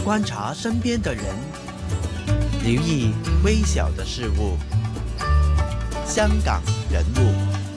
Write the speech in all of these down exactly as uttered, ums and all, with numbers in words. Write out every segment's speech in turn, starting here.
觀察身邊的人，留意微小的事物。香港人物，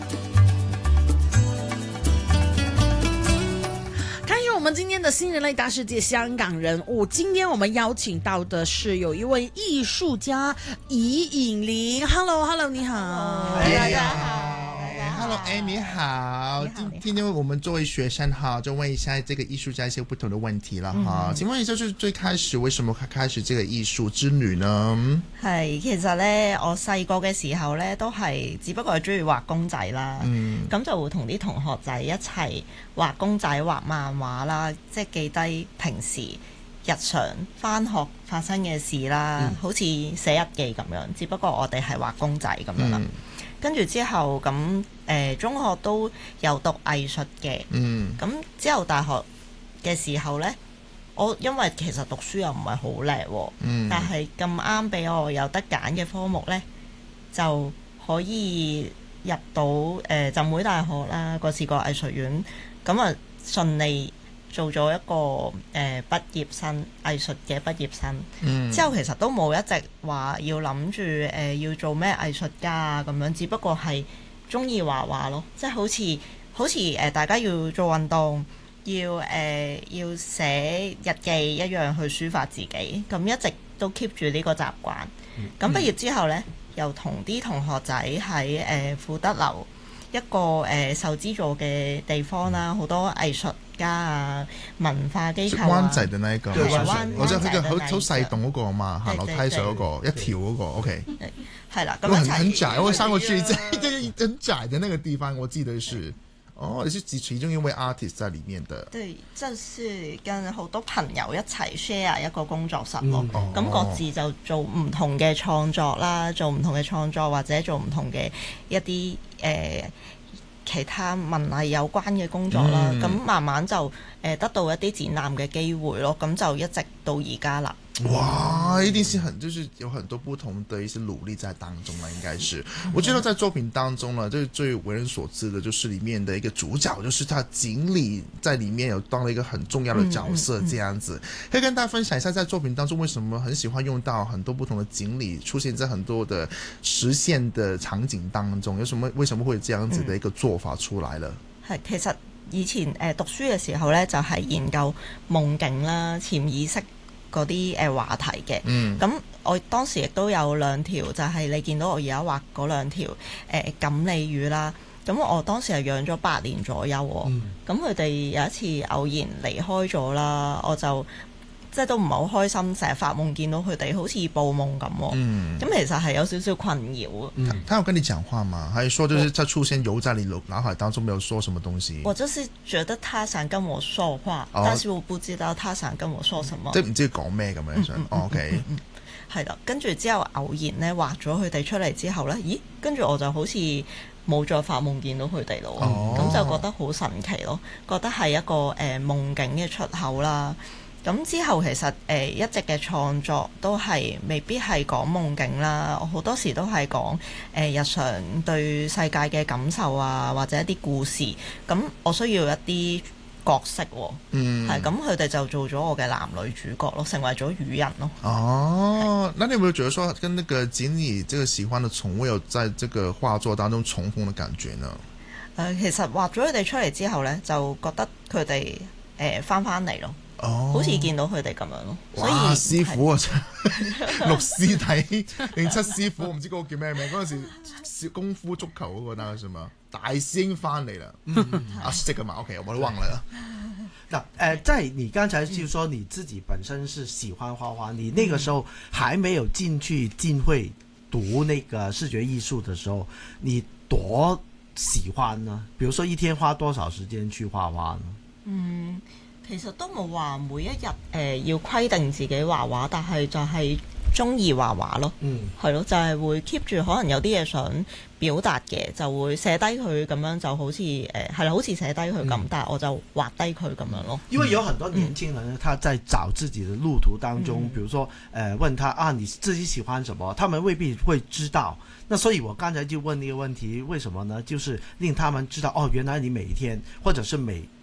看有我們今天的新人類大世界香港人物。今天我們邀請到的是有一位藝術家宜穎玲。Hello，Hello， 你好。 大家好。Hello Amy 好，今今天我們作為學生哈，就問一下這個藝術家一些不同的問題啦哈。嗯、請問一下，就是最開始為什麼開始這個藝術之旅呢？ 係其實咧，我細個嘅時候咧，都係只不過係中意畫公仔啦。咁、嗯、就會同啲同學仔一齊畫公仔、畫漫畫啦，即係記低平時日常返學發生嘅事啦，嗯、好似寫日記咁樣。只不過我哋係畫公仔咁樣啦。嗯跟住之後咁誒、呃，中學都有讀藝術嘅。咁、嗯、之後大學嘅時候呢，我因為其實讀書又唔係好叻喎，嗯、但係咁啱俾我有得揀嘅科目呢，就可以入到誒、呃、浸會大學啦，個視覺藝術院，咁啊順利做咗一個誒、呃、畢業生，藝術嘅畢業生。嗯、之後其實都冇一直話要諗住誒要做咩藝術家啊咁樣，只不過係中意畫畫咯，即係好似好似誒、呃、大家要做運動，要誒、呃、要寫日記一樣去抒發自己，咁一直都 keep 住呢個習慣。咁畢、嗯、業之後呢，又同啲同學仔喺誒富德樓一個誒、呃、受資助嘅地方啦，好多藝術家啊，文化機構啊， 灣仔嘅那一個， 對灣我即係佢個好好細棟嗰個嘛，行樓梯上嗰個一條嗰個 OK， 係啦，咁很很窄，我上過去，即係很窄嘅那個地方，我記得是，哦，你是其中一位 artist 在裡面的， 對，就是跟好多朋友一齊 share 一個工作室咯，咁各自就做唔同嘅創作啦，做唔同嘅創作或者做唔同嘅一啲誒。其他文藝有關嘅工作啦，咁、嗯、慢慢就誒得到一啲展覽嘅機會咯，咁就一直到而家啦。 哇，一定是很，就是有很多不同的一些努力在當中啦，應該是。我覺得在作品當中呢，就是最為人所知的，就是裡面的一個主角，就是他錦鯉在裡面有當了一個很重要的角色，這樣子。可以跟大家分享一下，在作品當中為什麼很喜歡用到很多不同的錦鯉出現在很多的實現的場景當中，有什麼為什麼會有這樣子的一個做法出來了？係、 嗯、其實以前誒、呃、讀書嘅時候呢，就係、是、研究夢境啦、潛意識嗰啲誒話題嘅，咁、嗯、我當時亦都有兩條，就係、是、你見到我而家畫嗰兩條誒錦鯉魚啦。咁我當時係養咗八年左右喎，咁佢哋有一次偶然離開咗啦，我就即係都唔係好開心，成日發夢見到佢哋好似報夢咁喎。咁、嗯、其實係有少少困擾。 嗯，他有跟你講話嗎？還是說就是他出現遊在你腦海當中，沒有說什麼東西？ 我就是覺得他想跟我說話，哦、但是我不知道他想跟我說什麼。 即係唔知佢講咩咁樣想。OK， 係啦，跟住之後偶然咧畫咗佢哋出嚟之後咧，咦？跟住我就好似冇再發夢見到佢哋咯。咁、哦、就覺得好神奇咯，覺得係一個誒、呃、夢境嘅出口啦。咁之後其實誒、呃、一直嘅創作都係未必係講夢境啦，我好多時都係講誒日常對世界嘅感受啊，或者一啲故事。咁我需要一啲角色喎、哦，係咁佢哋就做咗我嘅男女主角咯，成為咗魚人咯。 哦，那你有冇覺得說跟那個錦鯉這個喜歡的寵物有在這個畫作當中重逢的感覺呢？誒、 呃，其實畫咗佢哋出嚟之後呢，就覺得佢哋誒翻翻嚟咯。哦，好似見到佢哋咁樣咯，所以師傅啊，六師弟定七師傅，我唔知嗰個叫咩名。嗰陣時功夫足球嗰個那個什麼大師兄翻嚟啦，阿識啊嘛 ，OK， 我都忘了啦。 那呃，在你剛才就說你自己本身是喜歡畫畫，你那個時候還沒有進去浸會讀那個視覺藝術的時候，你多喜歡呢？比如說一天花多少時間去畫畫呢？嗯。 其實都冇話每一日誒、呃、要規定自己畫畫，但係就係中意畫畫咯。嗯，係咯，就係、是、會 keep 住，可能有啲嘢想表達嘅，就會寫低佢咁樣，就好似誒係啦，好似寫低佢咁，嗯、但係我就畫低佢咁樣咯。 因為有很多年輕人，嗯、他在找自己的路途當中，嗯、比如說誒、呃、問他啊，你自己喜歡什麼？他們未必會知道。那所以我剛才就問呢個問題，為什麼呢？就是令他們知道哦，原來你每一天或者是每